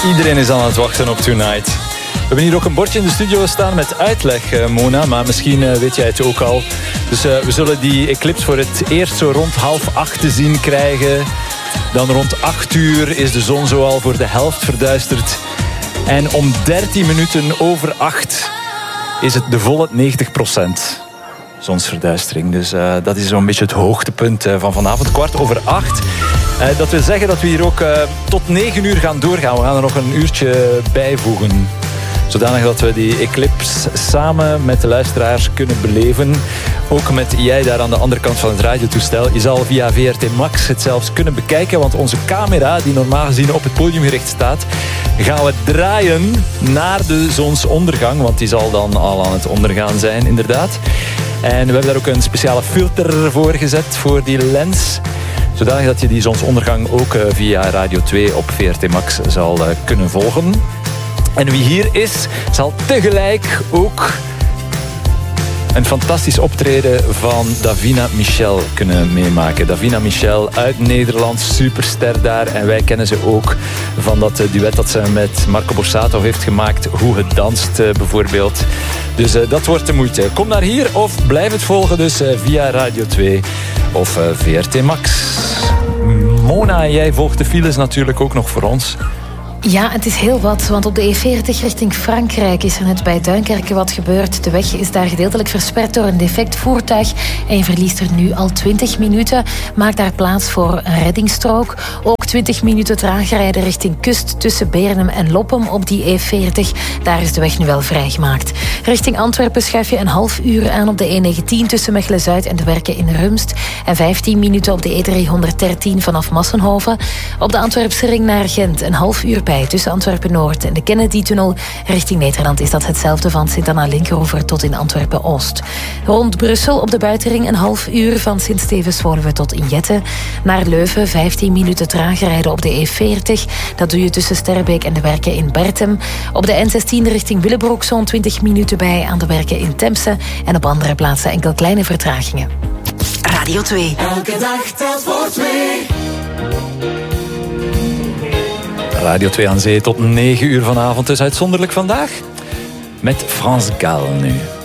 Iedereen is aan het wachten op Tonight. We hebben hier ook een bordje in de studio staan met uitleg, Mona. Maar misschien weet jij het ook al. Dus we zullen die eclipse voor het eerst zo rond 7:30 te zien krijgen. Dan rond 8 uur is de zon zo al voor de helft verduisterd. En om 13 minuten over 8 is het de volle 90% zonsverduistering. Dus dat is zo'n beetje het hoogtepunt van vanavond. 7:15. Dat wil zeggen dat we hier ook tot 9 uur gaan doorgaan. We gaan er nog een uurtje bijvoegen. Zodanig dat we die eclipse samen met de luisteraars kunnen beleven. Ook met jij daar aan de andere kant van het radiotoestel. Je zal via VRT Max het zelfs kunnen bekijken. Want onze camera, die normaal gezien op het podium gericht staat, gaan we draaien naar de zonsondergang. Want die zal dan al aan het ondergaan zijn, inderdaad. En we hebben daar ook een speciale filter voor gezet voor die lens. Zodanig dat je die zonsondergang ook via Radio 2 op VRT Max zal kunnen volgen. En wie hier is, zal tegelijk ook een fantastisch optreden van Davina Michel kunnen meemaken. Davina Michel uit Nederland, superster daar. En wij kennen ze ook van dat duet dat ze met Marco Borsato heeft gemaakt. Hoe het danst bijvoorbeeld. Dus dat wordt de moeite. Kom naar hier of blijf het volgen dus via Radio 2 of VRT Max. Mona, jij volgt de files natuurlijk ook nog voor ons. Ja, het is heel wat, want op de E40 richting Frankrijk is er net bij Duinkerke wat gebeurd. De weg is daar gedeeltelijk versperd door een defect voertuig en je verliest er nu al 20 minuten. Maak daar plaats voor een reddingsstrook. Ook 20 minuten traag rijden richting kust tussen Beernem en Loppem op die E40. Daar is de weg nu wel vrijgemaakt. Richting Antwerpen schuif je een half uur aan op de E19 tussen Mechelen-Zuid en de Werken in Rumst. En 15 minuten op de E313 vanaf Massenhoven. Op de Antwerpse ring naar Gent een half uur bij tussen Antwerpen-Noord en de Kennedy-tunnel richting Nederland is dat hetzelfde van Sint-Anna-Linkeroever tot in Antwerpen-Oost. Rond Brussel op de buitenring een half uur van Sint-Stevens-Woluwe tot in Jette. Naar Leuven 15 minuten traag rijden op de E40. Dat doe je tussen Sterbeek en de Werken in Bertem. Op de N16 richting Willebroek zo'n 20 minuten bij aan de Werken in Temse. En op andere plaatsen enkel kleine vertragingen. Radio 2. Elke dag telt voor 2. Radio 2 aan zee tot 9 uur vanavond. Dus uitzonderlijk vandaag met France Gall nu.